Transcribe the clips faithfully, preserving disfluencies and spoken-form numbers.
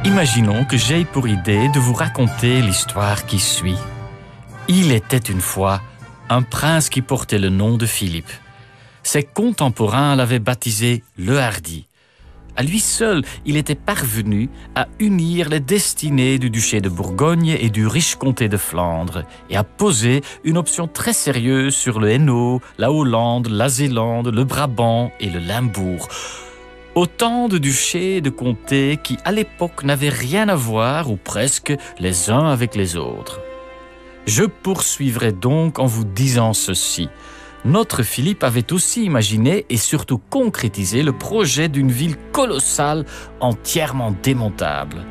Imaginons que j'aie pour idée de vous raconter l'histoire qui suit. Il était une fois un prince qui portait le nom de Philippe. Ses contemporains l'avaient baptisé le Hardi. À lui seul, il était parvenu à unir les destinées du duché de Bourgogne et du riche comté de Flandre et à poser une option très sérieuse sur le Hainaut, la Hollande, la Zélande, le Brabant et le Limbourg. Autant de duchés et de comtés qui, à l'époque, n'avaient rien à voir, ou presque, les uns avec les autres. Je poursuivrai donc en vous disant ceci. Notre Philippe avait aussi imaginé et surtout concrétisé le projet d'une ville colossale, entièrement démontable.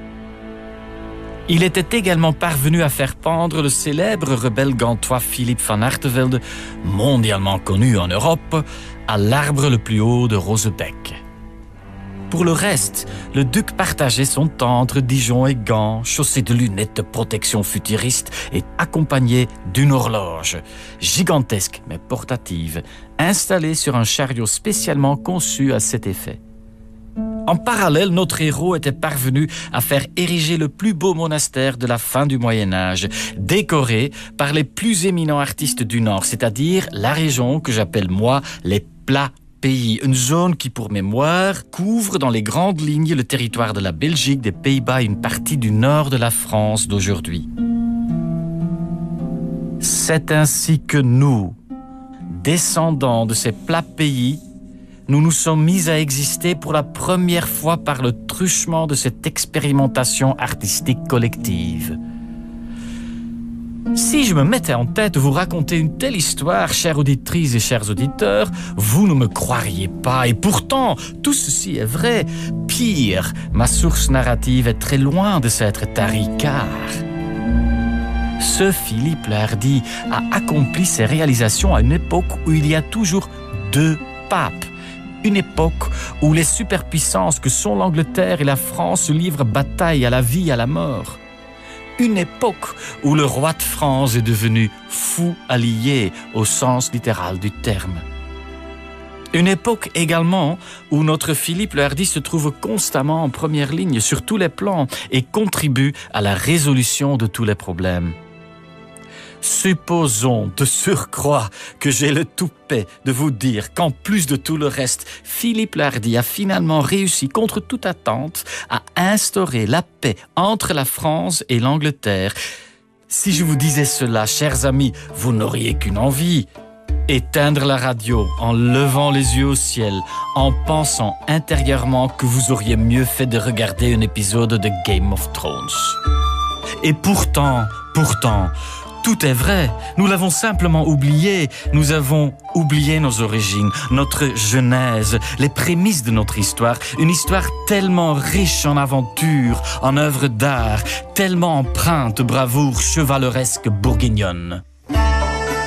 Il était également parvenu à faire pendre le célèbre rebelle gantois Philippe van Artevelde, mondialement connu en Europe, à l'arbre le plus haut de Rosebeek. Pour le reste, le duc partageait son temps entre Dijon et Gand, chaussé de lunettes de protection futuriste et accompagné d'une horloge, gigantesque mais portative, installée sur un chariot spécialement conçu à cet effet. En parallèle, notre héros était parvenu à faire ériger le plus beau monastère de la fin du Moyen-Âge, décoré par les plus éminents artistes du Nord, c'est-à-dire la région que j'appelle moi les plats pays, une zone qui, pour mémoire, couvre dans les grandes lignes le territoire de la Belgique, des Pays-Bas et une partie du nord de la France d'aujourd'hui. C'est ainsi que nous, descendants de ces plats pays, nous nous sommes mis à exister pour la première fois par le truchement de cette expérimentation artistique collective. Si je me mettais en tête de vous raconter une telle histoire, chères auditrices et chers auditeurs, vous ne me croiriez pas. Et pourtant, tout ceci est vrai. Pire, ma source narrative est très loin de s'être tarie, car ce Philippe le Hardi a accompli ses réalisations à une époque où il y a toujours deux papes. Une époque où les superpuissances que sont l'Angleterre et la France se livrent bataille à la vie et à la mort. Une époque où le roi de France est devenu fou allié au sens littéral du terme. Une époque également où notre Philippe le Hardi se trouve constamment en première ligne sur tous les plans et contribue à la résolution de tous les problèmes. Supposons de surcroît que j'ai le toupet de vous dire qu'en plus de tout le reste, Philippe le Hardi a finalement réussi contre toute attente à instaurer la paix entre la France et l'Angleterre. Si je vous disais cela, chers amis, vous n'auriez qu'une envie. Éteindre la radio en levant les yeux au ciel, en pensant intérieurement que vous auriez mieux fait de regarder un épisode de Game of Thrones. Et pourtant, pourtant, tout est vrai, nous l'avons simplement oublié. Nous avons oublié nos origines, notre genèse, les prémices de notre histoire. Une histoire tellement riche en aventures, en œuvres d'art, tellement empreinte de bravoure chevaleresque bourguignonne.